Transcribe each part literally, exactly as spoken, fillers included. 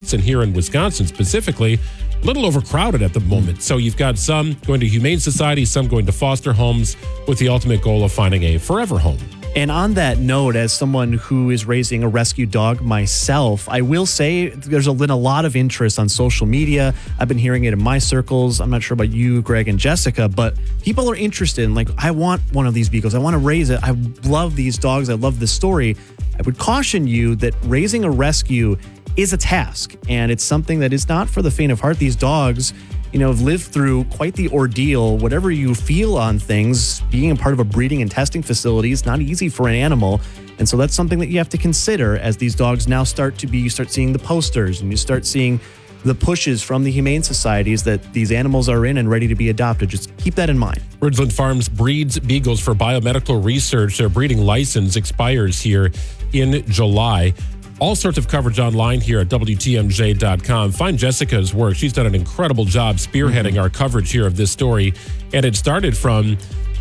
states and here in Wisconsin specifically, a little overcrowded at the moment. So you've got some going to humane societies, some going to foster homes with the ultimate goal of finding a forever home. And on that note, as someone who is raising a rescue dog myself, I will say there's been a lot of interest on social media. I've been hearing it in my circles. I'm not sure about you, Greg and Jessica, but people are interested in, like, I want one of these beagles. I want to raise it. I love these dogs. I love this story. I would caution you that raising a rescue is a task, and it's something that is not for the faint of heart. These dogs, you know, have lived through quite the ordeal. Whatever you feel on things, being a part of a breeding and testing facility is not easy for an animal. And so that's something that you have to consider as these dogs now start to be, you start seeing the posters and you start seeing the pushes from the humane societies that these animals are in and ready to be adopted. Just keep that in mind. Ridgeland Farms breeds beagles for biomedical research. Their breeding license expires here in July. All sorts of coverage online here at W T M J dot com. Find Jessica's work. She's done an incredible job spearheading our coverage here of this story. And it started from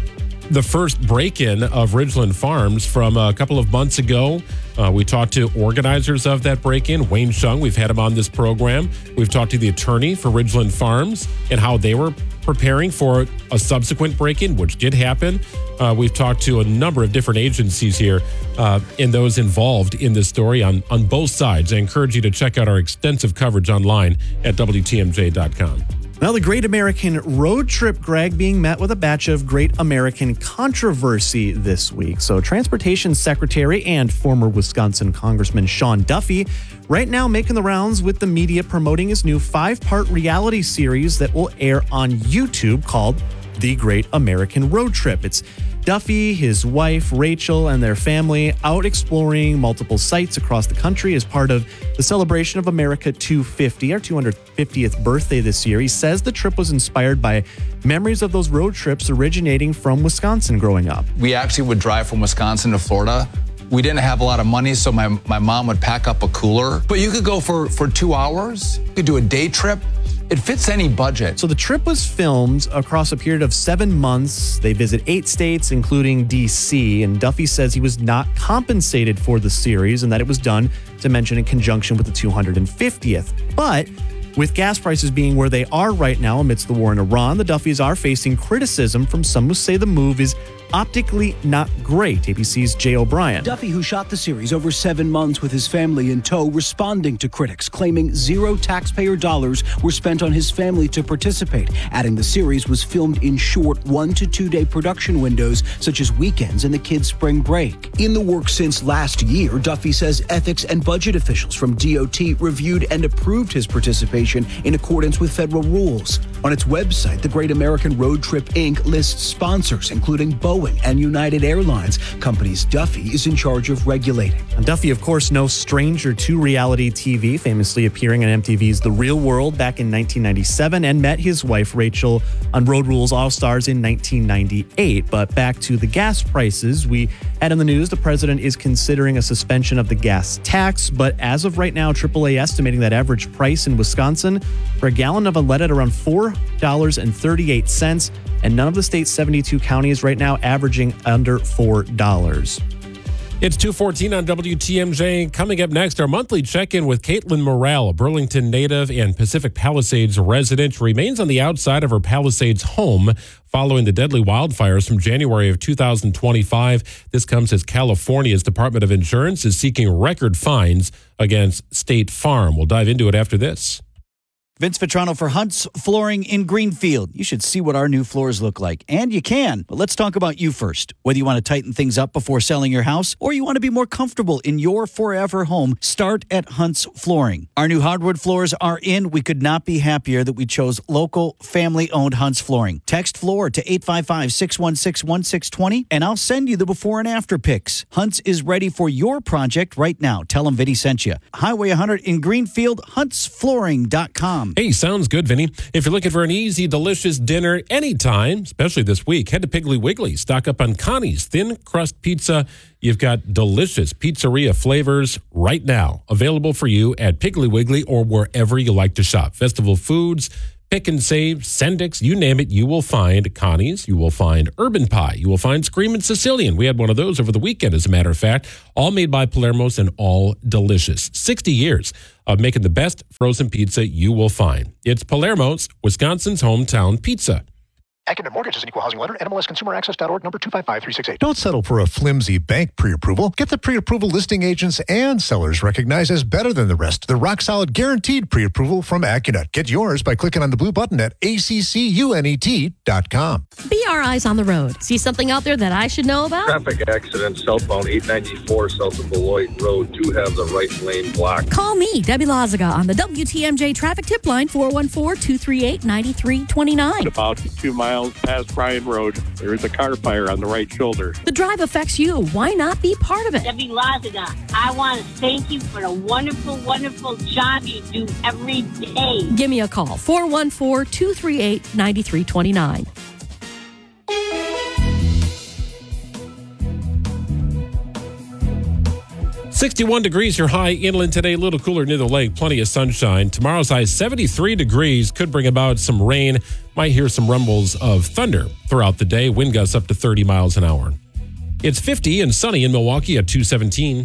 the first break-in of Ridgeland Farms from a couple of months ago. Uh, we talked to organizers of that break-in, Wayne Chung. We've had him on this program. We've talked to the attorney for Ridgeland Farms and how they were preparing for a subsequent break-in, which did happen. Uh, we've talked to a number of different agencies here uh, and those involved in this story on, on both sides. I encourage you to check out our extensive coverage online at W T M J dot com. Now, the Great American Road Trip, Greg, being met with a batch of Great American controversy this week. So Transportation Secretary and former Wisconsin Congressman Sean Duffy right now making the rounds with the media promoting his new five-part reality series that will air on YouTube called The Great American Road Trip. It's Duffy, his wife, Rachel, and their family out exploring multiple sites across the country as part of the celebration of America two fifty, our two hundred fiftieth birthday this year. He says the trip was inspired by memories of those road trips originating from Wisconsin growing up. We actually would drive from Wisconsin to Florida. We didn't have a lot of money, so my, my mom would pack up a cooler. But you could go for, for two hours. You could do a day trip. It fits any budget. So the trip was filmed across a period of seven months. They visit eight states, including D C, and Duffy says he was not compensated for the series and that it was done, to mention, in conjunction with the two hundred fiftieth. But with gas prices being where they are right now amidst the war in Iran, the Duffys are facing criticism from some who say the move is optically not great. A B C's Jay O'Brien. Duffy, who shot the series over seven months with his family in tow, responding to critics, claiming zero taxpayer dollars were spent on his family to participate, adding the series was filmed in short one to two day production windows, such as weekends and the kids' spring break. In the work since last year, Duffy says ethics and budget officials from D O T reviewed and approved his participation in accordance with federal rules. On its website, the Great American Road Trip Incorporated lists sponsors, including Boeing and United Airlines, companies Duffy is in charge of regulating. And Duffy, of course, no stranger to reality T V, famously appearing on M T V's The Real World back in nineteen ninety-seven, and met his wife, Rachel, on Road Rules All-Stars in nineteen ninety-eight. But back to the gas prices, we had in the news the president is considering a suspension of the gas tax, but as of right now, triple A estimating that average price in Wisconsin for a gallon of unleaded around four dollars and thirty-eight cents, and none of the state's seventy-two counties right now averaging under four dollars. It's two fourteen on W T M J. Coming up next, our monthly check-in with Caitlin Morrell, a Burlington native and Pacific Palisades resident, remains on the outside of her Palisades home following the deadly wildfires from January of two thousand twenty-five. This comes as California's Department of Insurance is seeking record fines against State Farm. We'll dive into it after this. Vince Vitrano for Hunt's Flooring in Greenfield. You should see what our new floors look like, and you can. But let's talk about you first. Whether you want to tighten things up before selling your house or you want to be more comfortable in your forever home, start at Hunt's Flooring. Our new hardwood floors are in. We could not be happier that we chose local, family-owned Hunt's Flooring. Text FLOOR to eight five five, six one six, one six two zero, and I'll send you the before and after pics. Hunt's is ready for your project right now. Tell them Vinny sent you. Highway one hundred in Greenfield, hunts flooring dot com. Hey, sounds good, Vinny. If you're looking for an easy, delicious dinner anytime, especially this week, head to Piggly Wiggly. Stock up on Connie's Thin Crust Pizza. You've got delicious pizzeria flavors right now available for you at Piggly Wiggly or wherever you like to shop. Festival Foods, Pick and Save, Sendix, you name it, you will find Connie's, you will find Urban Pie, you will find Screamin' Sicilian. We had one of those over the weekend, as a matter of fact, all made by Palermo's and all delicious. sixty years of making the best frozen pizza you will find. It's Palermo's, Wisconsin's hometown pizza. Accunet Mortgage is an equal housing lender. N M L S Consumer Access dot org, number two five five three six eight. Don't settle for a flimsy bank pre-approval. Get the pre-approval listing agents and sellers recognized as better than the rest. The rock-solid guaranteed pre-approval from Accunet. Get yours by clicking on the blue button at A C C U N E T dot com. Be our eyes on the road. See something out there that I should know about? Traffic accident southbound eight ninety-four south of Beloit Road. Do have the right lane blocked. Call me, Debbie Lazaga, on the W T M J traffic tip line, four one four, two three eight, nine three two nine. About two miles past Bryan Road, there is a car fire on the right shoulder. The drive affects you. Why not be part of it? Debbie Lazaga, I want to thank you for the wonderful, wonderful job you do every day. Give me a call, four one four, two three eight, nine three two nine. sixty-one degrees, your high inland today, a little cooler near the lake, plenty of sunshine. Tomorrow's high, seventy-three degrees, could bring about some rain. Might hear some rumbles of thunder throughout the day. Wind gusts up to thirty miles an hour. It's fifty and sunny in Milwaukee at two seventeen.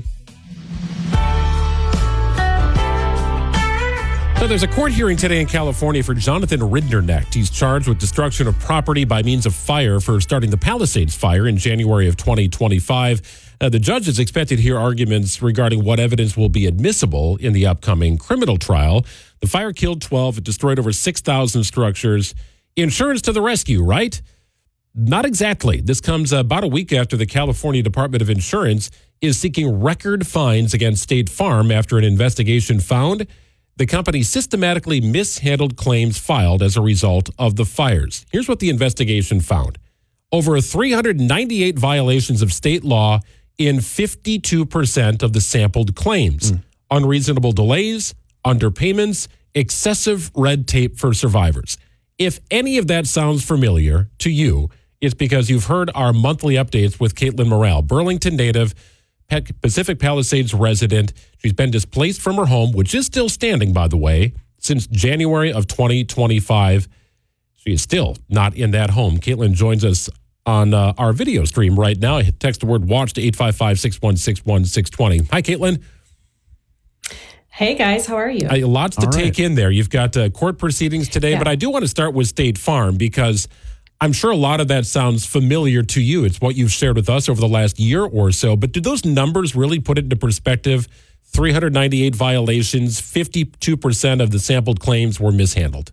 So there's a court hearing today in California for Jonathan Riddernecht. He's charged with destruction of property by means of fire for starting the Palisades fire in January of twenty twenty-five. Uh, the judge is expected to hear arguments regarding what evidence will be admissible in the upcoming criminal trial. The fire killed twelve. It destroyed over six thousand structures. Insurance to the rescue, right? Not exactly. This comes about a week after the California Department of Insurance is seeking record fines against State Farm after an investigation found the company systematically mishandled claims filed as a result of the fires. Here's what the investigation found. Over three hundred ninety-eight violations of state law in fifty-two percent of the sampled claims. Mm. Unreasonable delays, underpayments, excessive red tape for survivors. If any of that sounds familiar to you, it's because you've heard our monthly updates with Caitlin Morrell, Burlington native, Pacific Palisades resident. She's been displaced from her home, which is still standing, by the way, since January of twenty twenty-five. She is still not in that home. Caitlin joins us on uh, our video stream right now. Text the word WATCH to eight five five, six one six, one six two zero. Hi, Caitlin. Hey, guys. How are you? Uh, lots to All take right. in there. You've got uh, court proceedings today, Yeah. but I do want to start with State Farm because I'm sure a lot of that sounds familiar to you. It's what you've shared with us over the last year or so. But do those numbers really put it into perspective? three hundred ninety-eight violations, fifty-two percent of the sampled claims were mishandled.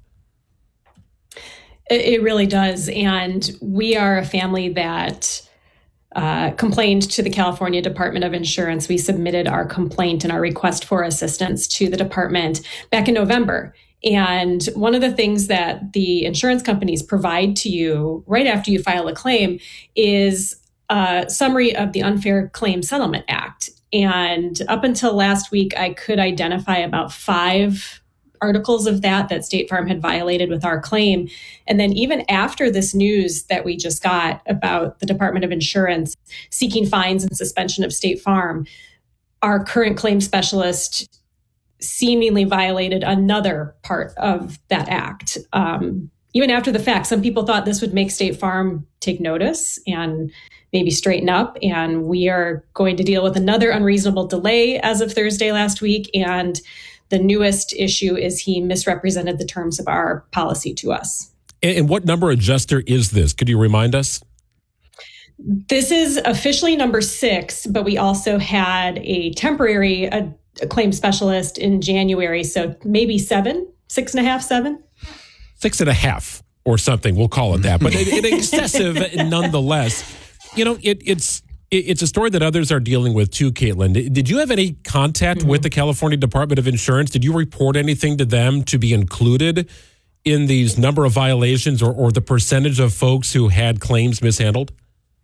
It, it really does. And we are a family that uh, complained to the California Department of Insurance. We submitted our complaint and our request for assistance to the department back in November. And one of the things that the insurance companies provide to you right after you file a claim is a summary of the Unfair Claim Settlement Act. And up until last week, I could identify about five articles of that that State Farm had violated with our claim. And then even after this news that we just got about the Department of Insurance seeking fines and suspension of State Farm, our current claim specialist seemingly violated another part of that act. Um, even after the fact, some people thought this would make State Farm take notice and maybe straighten up. And we are going to deal with another unreasonable delay as of Thursday last week. And the newest issue is he misrepresented the terms of our policy to us. And, and what number adjuster is this? Could you remind us? This is officially number six, but we also had a temporary uh, a claim specialist in January. So maybe seven, six and a half, seven. Six and a half or something. We'll call it that. But it, it excessive nonetheless. You know, it, it's it, it's a story that others are dealing with too, Caitlin. Did you have any contact mm-hmm. with the California Department of Insurance? Did you report anything to them to be included in these number of violations or, or the percentage of folks who had claims mishandled?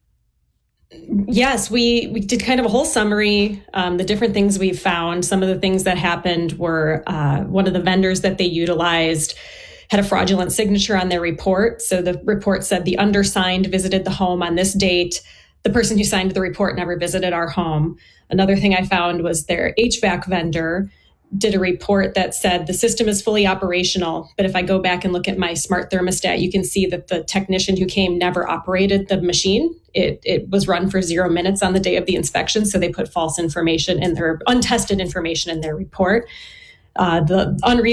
Yes, we, we did kind of a whole summary, um, the different things we found. Some of the things that happened were uh, one of the vendors that they utilized had a fraudulent signature on their report. So the report said the undersigned visited the home on this date. The person who signed the report never visited our home. Another thing I found was their H V A C vendor did a report that said the system is fully operational. But if I go back and look at my smart thermostat, you can see that the technician who came never operated the machine. It, it was run for zero minutes on the day of the inspection. So they put false information in their untested information in their report. Uh, the unreasonable